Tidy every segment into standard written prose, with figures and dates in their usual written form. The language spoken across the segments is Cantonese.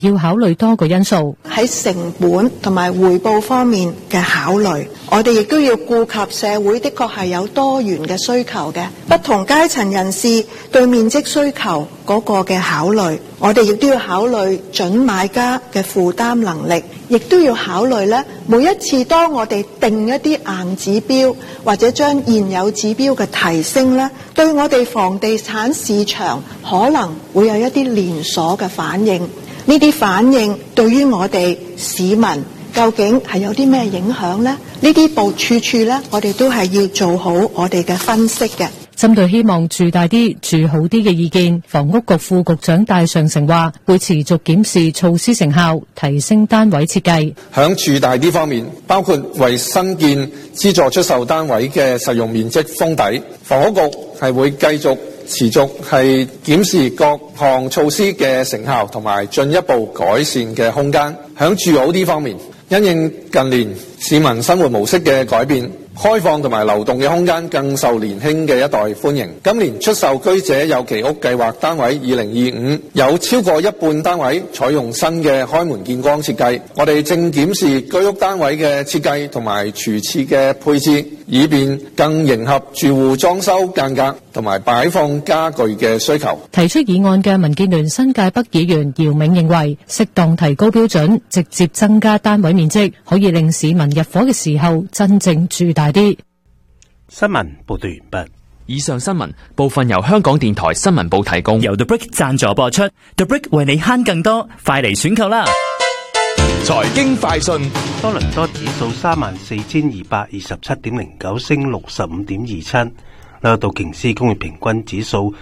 要考慮多個因素。 喺成本同埋回報方面嘅考慮，我哋亦都要顧及社會的確係有多元嘅需求嘅，不同階層人士對面積需求嗰個嘅考慮，我哋亦都要考慮準買家嘅負擔能力，亦都要考慮咧，每一次當我哋定一啲硬指標或者將現有指標嘅提升咧，對我哋房地產市場可能會有一啲連鎖嘅反應。呢啲反應對於我哋市民究竟係有啲咩影響呢？呢啲處呢，我哋都係要做好我哋嘅分析嘅。 針對希望住大啲、住好啲嘅意見，房屋局副局長戴尚成話會持續檢視措施成效，提升單位設計。 響住大啲方面，包括為新建資助出售單位嘅實用面積封底，房屋局係會繼續持續係檢視各項措施嘅成效同埋進一步改善嘅空間。響住好啲方面，因應近年市民生活模式嘅改變，開放同埋流動嘅空間更受年輕嘅一代歡迎。今年出售居者有其屋計劃單位2025有超過一半單位採用新嘅開門見光設計。我哋正檢視居屋單位嘅設計同埋廚廁嘅配置，以便更迎合住戶裝修間隔同埋擺放家具嘅需求。 提出議案嘅民建聯新界北議員姚銘認為，適當提高標準，直接增加單位面積，可以令市民入伙嘅時候真正住大啲。 新聞報道完畢。 以上新聞部分由香港電台新聞部提供， 由 The Brick 贊助播出。The Brick 為你慳更多，快嚟選購啦！ 財經快訊， 多倫多指數34,227.09升65.27，紐約道瓊斯工業平均指數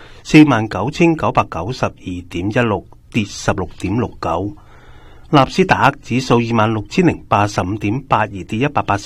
49,992.16跌16.69，納斯達克指數26,085.82跌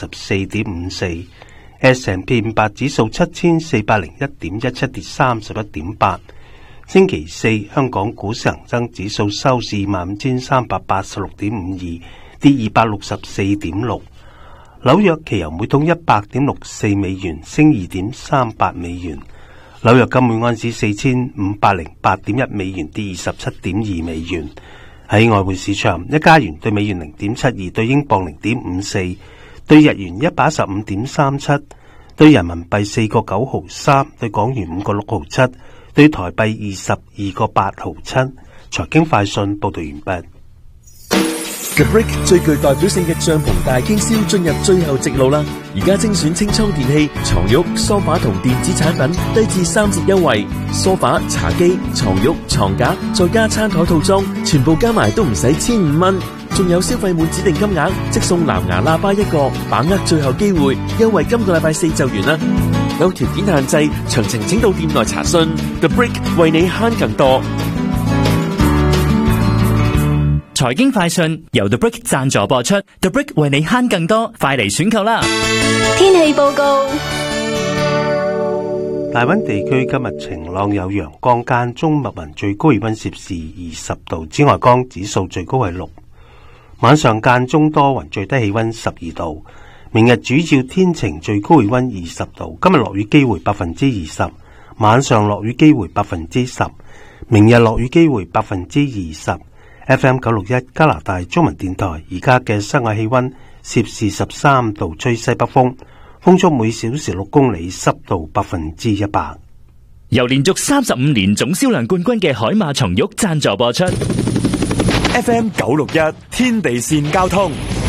184.54。S&P 500指數7401.17跌31.8。星期四香港股市恒生指數收市25,386.52跌264.6。紐約期油每桶100.64美元升2.38美元。紐約金每盎司4508.1美元跌27.2美元。喺外匯市場，一加元對美元0.72，對英鎊0.54，對日元115.37，對人民幣4個9毫3，對港元5個6毫7，對台幣22個8毫7。財經快訊報道完畢。 The Brick 最具代表性嘅帳篷大傾銷進入最後直路啦！而家精選清倉電器、床褥、梳化同電子產品低至3折優惠，梳化、茶几、床褥、床架再加餐台套裝，全部加埋都唔使1,500蚊。仲有消費滿指定金額即送藍牙喇叭一個，把握最後機會，優惠今個禮拜4就完啦！有條件限制，詳情請到店內查詢。The Brick 為你慳更多。 財經快訊由 The Brick 贊助播出。The Brick 為你慳更多，快嚟選購啦！ 天氣報告。 大溫地區今日晴朗有陽光，間中密雲，最高氣溫攝氏20度，紫外光指數最高係6。晚上間中多雲，最低氣溫12度。明日主要天晴，最高氣溫20度。今日落雨機會20%，晚上落雨機會10%，明日落雨機會20%。FM 961加拿大中文電台，而家嘅室外氣溫攝氏13度，吹西北風，風速每小時6公里，濕度100%。 由連續35年總銷量冠軍嘅海馬松玉贊助播出。 FM 961天地線交通。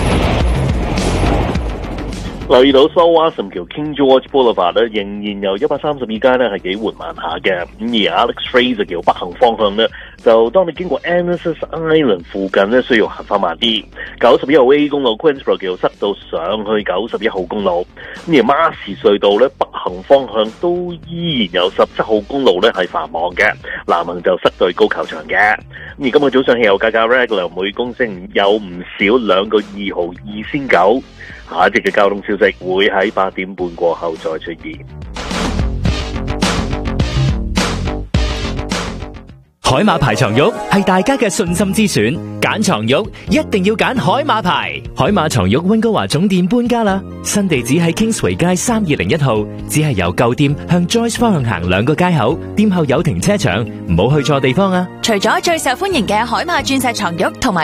留意到 Sulwhasam 橋 King George Boulevard 咧，仍然有132街咧係幾緩慢下嘅。咁而 Alex Fraser 橋北行方向咧，就當你經過 Annecy Island 附近咧，需要行翻慢啲。91號 A 公路 Queensborough 橋塞到上去91號公路。咁而馬士隧道咧北行方向都依然有17號公路咧係繁忙嘅，南行就塞到高球場嘅。咁而今日早上汽油價格 regular 每公升有唔少2個2毫2仙9。下一節嘅交通消息會喺8點半過後再出現。 海馬牌床褥係大家嘅信心之選，揀床褥一定要揀海馬牌。海馬床褥溫哥華總店搬家啦，新地址喺 Kingsway 街3201號，只係由舊店向 Joyce 方向行2個街口，店後有停車場，唔好去錯地方啊！ 除咗最受歡迎嘅海馬鑽石床褥同埋